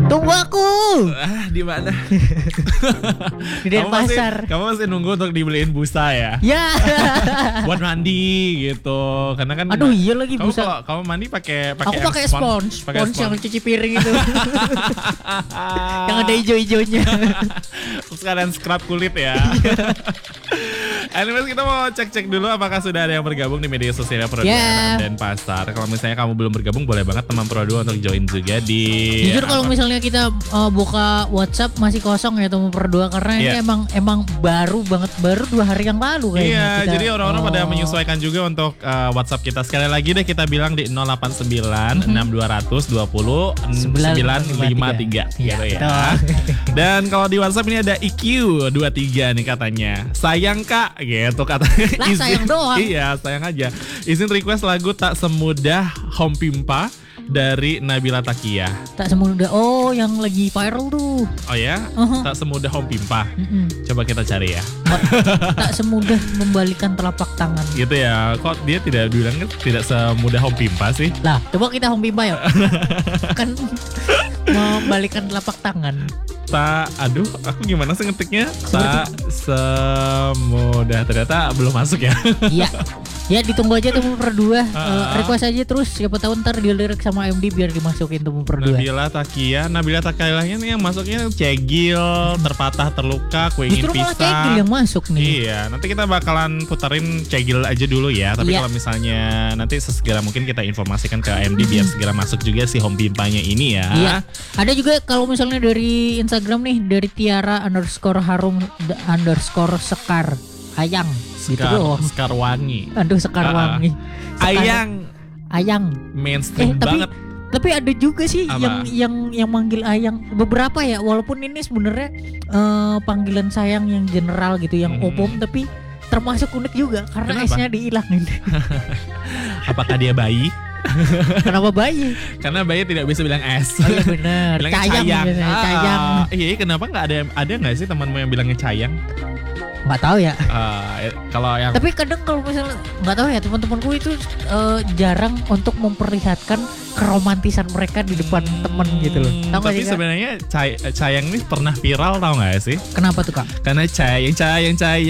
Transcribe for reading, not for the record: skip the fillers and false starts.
Tunggu aku. Di mana? Di Denpasar. Kamu masih nunggu untuk dibeliin busa ya? Ya. Buat mandi gitu. Karena kan Aduh iya lagi kamu busa. kalau kamu mandi pakai Aku pakai spons yang cuci piring itu. Yang ada hijau-hijaunya. Sekalian scrub kulit ya. Anyways, kita mau cek-cek dulu apakah sudah ada yang bergabung di media sosial Pro 2 Denpasar. Kalau misalnya kamu belum bergabung, boleh banget teman Pro 2 untuk join juga di. Jujur kalau misalnya kita buka WhatsApp masih kosong ya teman Pro 2 karena ini emang baru banget, baru 2 hari yang lalu kayaknya. Iya, jadi orang-orang pada menyesuaikan juga untuk WhatsApp kita. Sekali lagi deh kita bilang di 089 6200 20 953 gitu ya. Dan kalau di WhatsApp ini ada IQ23 nih katanya. Sayang Kak gitu katanya. Lah sayang doang. Iya, sayang aja. Izin request lagu Tak Semudah Home Pimpa dari Nabila Takia. Tak semudah, oh yang lagi viral tuh. Oh ya? Tak Semudah Home Pimpa. Coba kita cari ya. Tak semudah membalikan telapak tangan. Gitu ya. Kok dia tidak bilang tidak semudah Home Pimpa sih? Lah, coba kita Home Pimpa ya. Kan membalikan telapak tangan. Aduh, aku gimana sih ngetiknya? Tak semudah, ternyata belum masuk ya. Iya. Ya ditunggu aja Temu Per 2. Request aja terus, siapa tahu ntar dilirik sama MD biar dimasukin Temu Per 2. Nabila Takiahnya nih yang masuknya cegil, terpatah, terluka, ku ingin justru pisah. Justru malah cegil yang masuk nih. Iya, nanti kita bakalan putarin cegil aja dulu ya. Tapi kalau misalnya nanti sesegera mungkin kita informasikan ke MD biar segera masuk juga si Home Pimpanya ini ya. Iya. Ada juga kalau misalnya dari Instagram nih, dari Tiara_Harum_Sekar Ayang gitu doang. Sekarwangi. Aduh Sekarwangi. Ayang. Mainstream banget. Tapi ada juga sih yang manggil Ayang beberapa ya, walaupun ini sebenarnya panggilan sayang yang general gitu, yang umum, tapi termasuk unik juga karena S-nya dihilangin. Apakah dia bayi? Kenapa bayi? Karena bayi tidak bisa bilang S. Oh iya benar. Cayang. Iya, kenapa nggak ada nggak sih temanmu yang bilangnya Cayang? Nggak tahu ya. Kalau yang tapi kadang kalau misalnya nggak tahu ya, teman-temanku itu jarang untuk memperlihatkan keromantisan mereka di depan temen gitu loh. Tapi sebenarnya Cayang ini pernah viral, tau nggak sih? Kenapa tuh Kak? Karena Cayang